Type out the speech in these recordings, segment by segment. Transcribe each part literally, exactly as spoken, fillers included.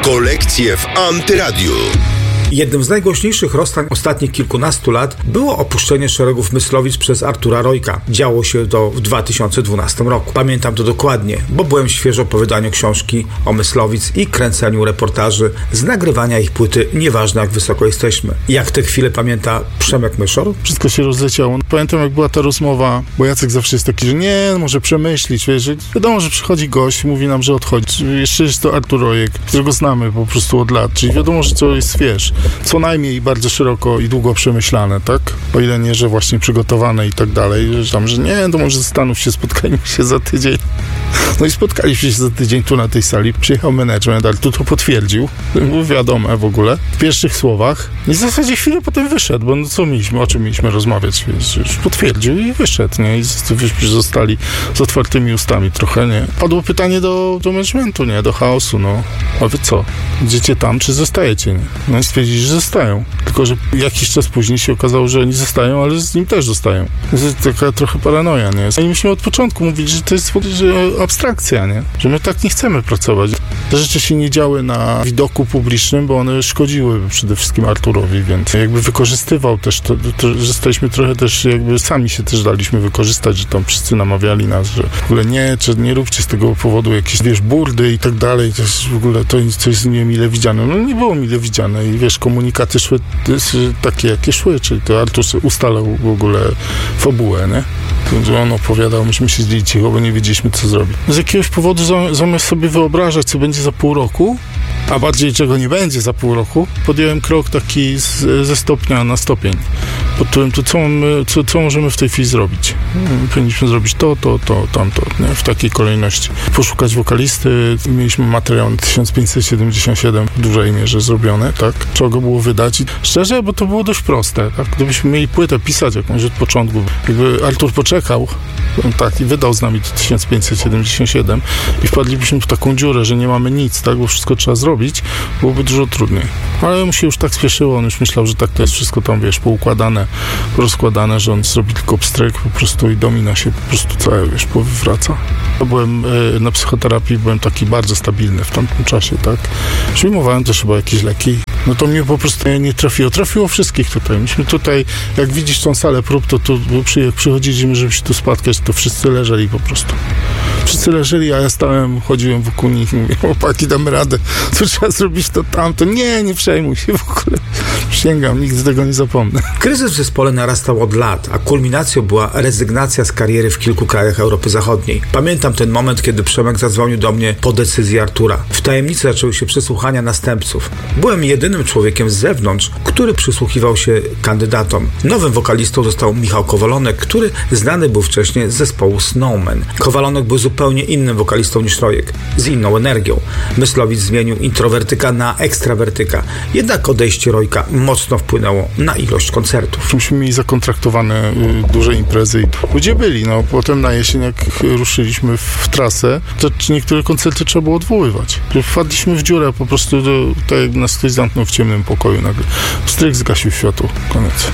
Kolekcje w Antyradiu. Jednym z najgłośniejszych rozstań ostatnich kilkunastu lat było opuszczenie szeregów Myslowic przez Artura Rojka. Działo się to w dwa tysiące dwunastym roku. Pamiętam to dokładnie, bo byłem świeżo po wydaniu książki o Myslowic i kręceniu reportaży z nagrywania ich płyty Nieważne jak wysoko jesteśmy. Jak te chwile pamięta Przemek Myszor? Wszystko się rozleciało. Pamiętam, jak była ta rozmowa, bo Jacek zawsze jest taki, że nie, może przemyślić, wiesz, że wiadomo, że przychodzi gość, mówi nam, że odchodzi. Jeszcze jest to Artur Rojek, którego znamy po prostu od lat, czyli wiadomo, że to jest, wiesz, co najmniej bardzo szeroko i długo przemyślane, tak? O ile nie, że właśnie przygotowane i tak dalej, że tam, że nie, to może zastanów się, spotkajmy się za tydzień. No i spotkaliśmy się za tydzień tu na tej sali, przyjechał management, ale tu to potwierdził, było wiadome w ogóle, w pierwszych słowach. I w zasadzie chwilę potem wyszedł, bo no co mieliśmy, o czym mieliśmy rozmawiać, wiesz, już potwierdził i wyszedł, nie? I wiesz, zostali z otwartymi ustami trochę, nie? Padło pytanie do, do managementu, nie? Do chaosu, no. A wy co? Idziecie tam, czy zostajecie, nie? No i stwierdzili, że zostają. Tylko, że jakiś czas później się okazało, że oni zostają, ale z nim też zostają. To jest taka trochę paranoja, nie? I myśmy od początku mówili, że to jest że abstrakcja, nie? Że my tak nie chcemy pracować. Te rzeczy się nie działy na widoku publicznym, bo one szkodziły przede wszystkim Arturowi, więc jakby wykorzystywał też to, to że staliśmy trochę też, jakby sami się też daliśmy wykorzystać, że tam wszyscy namawiali nas, że w ogóle nie, czy nie róbcie z tego powodu jakieś, wiesz, burdy i tak dalej, to jest w ogóle to coś nie mile widziane. No nie było mile widziane i wiesz, komunikaty szły takie, jakie szły, czyli to Artur ustalał w ogóle fabułę, nie? Że on opowiadał, myśmy siedzieli cicho, bo nie wiedzieliśmy, co zrobić. Z jakiegoś powodu zamiast sobie wyobrażać, co będzie za pół roku, a bardziej czego nie będzie za pół roku, podjąłem krok taki z, ze stopnia na stopień. Pod którym to co, mamy, co, co możemy w tej chwili zrobić? Powinniśmy zrobić to, to, to, tamto, nie? W takiej kolejności. Poszukać wokalisty. Mieliśmy materiał na tysiąc pięćset siedemdziesiąt siedem w dużej mierze zrobione, tak? Trzeba go było wydać. I szczerze, bo to było dość proste, tak? Gdybyśmy mieli płytę pisać jakąś od początku, jakby Artur poczekał, tak, i wydał z nami to tysiąc pięćset siedemdziesiąt siedem i wpadlibyśmy w taką dziurę, że nie mamy nic, tak? Bo wszystko trzeba zrobić, byłoby dużo trudniej. Ale mu się już tak spieszyło, on już myślał, że tak to jest wszystko tam, wiesz, poukładane, rozkładane, że on zrobi tylko pstryk po prostu i domina się po prostu całe, wiesz, powywraca. Ja byłem y, na psychoterapii, byłem taki bardzo stabilny w tamtym czasie, tak? Przyjmowałem też chyba jakieś leki. No to mnie po prostu nie trafiło. Trafiło wszystkich tutaj. Myśmy tutaj, jak widzisz tą salę prób, to tu przy, przychodziliśmy, żeby się tu spotkać, to wszyscy leżeli po prostu. Wszyscy leżeli, a ja stałem, chodziłem wokół nich i mówię, chłopaki, damy radę, co trzeba zrobić, to tamto. Nie, nie przejmuj się w ogóle. Przysięgam, nigdy tego nie zapomnę. Kryzys w zespole narastał od lat, a kulminacją była rezygnacja z kariery w kilku krajach Europy Zachodniej. Pamiętam ten moment, kiedy Przemek zadzwonił do mnie po decyzji Artura. W tajemnicy zaczęły się przesłuchania następców. Byłem jedynym człowiekiem z zewnątrz, który przysłuchiwał się kandydatom. Nowym wokalistą został Michał Kowalonek, który znany był wcześniej z zespołu Snowman. Kowalonek był zupełnie innym wokalistą niż Rojek, z inną energią. Myslowic zmienił introwertyka na ekstrawertyka. Jednak odejście Rojka mocno wpłynęło na ilość koncertów. Myśmy mieli zakontraktowane y, duże imprezy i ludzie byli. No, potem na jesień, jak ruszyliśmy w trasę, to niektóre koncerty trzeba było odwoływać. Wpadliśmy w dziurę po prostu, do, tak jak nas ktoś zamknął w ciemnym pokoju nagle. Stryk zgasił światło. Koniec.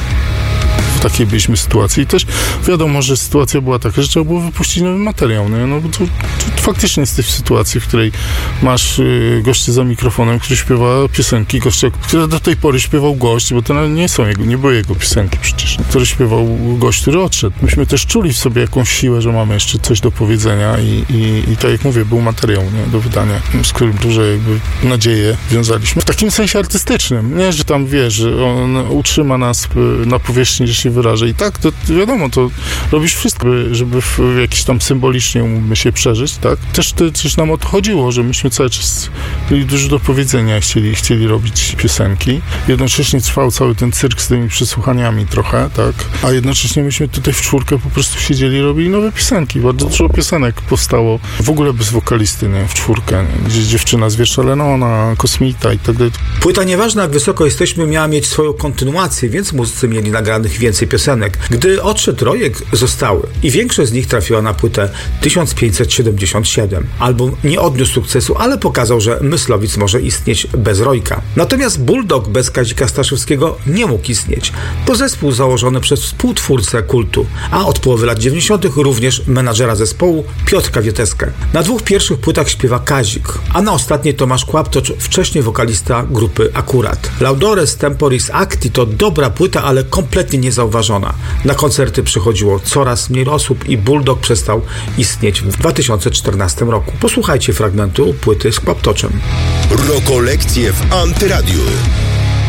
W takiej byliśmy sytuacji i też wiadomo, że sytuacja była taka, że trzeba było wypuścić nowy materiał, nie? No bo to, to faktycznie jesteś w sytuacji, w której masz y, gościa za mikrofonem, który śpiewa piosenki, gościa, który do tej pory śpiewał gość, bo to nie są jego, nie były jego piosenki przecież, który śpiewał gość, który odszedł. Myśmy też czuli w sobie jakąś siłę, że mamy jeszcze coś do powiedzenia i, i, i tak jak mówię, był materiał, nie? Do wydania, z którym duże jakby nadzieje wiązaliśmy. W takim sensie artystycznym, nie? Że tam, wiesz, że on utrzyma nas na powierzchni, że się wyrażę. I tak, to wiadomo, to robisz wszystko, żeby w, w jakiś tam symbolicznie umiemy się przeżyć, tak? Też, to, też nam o to chodziło, że myśmy cały czas mieli dużo do powiedzenia, chcieli, chcieli robić piosenki. Jednocześnie trwał cały ten cyrk z tymi przesłuchaniami trochę, tak? A jednocześnie myśmy tutaj w czwórkę po prostu siedzieli i robili nowe piosenki. Bardzo dużo piosenek powstało w ogóle bez wokalisty, nie? W czwórkę, nie? Gdzie dziewczyna z wiersza Lenona, Kosmita i tak dalej. Płyta Nieważne jak wysoko jesteśmy miała mieć swoją kontynuację, więc muzycy mieli nagranych więcej więcej piosenek. Gdy odszedł Rojek, zostały i większość z nich trafiła na płytę tysiąc pięćset siedemdziesiąt siedem. Album nie odniósł sukcesu, ale pokazał, że Myslowic może istnieć bez Rojka. Natomiast Bulldog bez Kazika Staszewskiego nie mógł istnieć. To zespół założony przez współtwórcę kultu, a od połowy lat dziewięćdziesiątych również menadżera zespołu Piotrka Wieteskę. Na dwóch pierwszych płytach śpiewa Kazik, a na ostatniej Tomasz Kłaptocz, wcześniej wokalista grupy Akurat. Laudores Temporis Acti to dobra płyta, ale kompletnie niezauważona. Na koncerty przychodziło coraz mniej osób i Bulldog przestał istnieć w dwa tysiące czternastym roku. Posłuchajcie fragmentu płyty z Kłaptoczem. Rokolekcje w Antyradiu.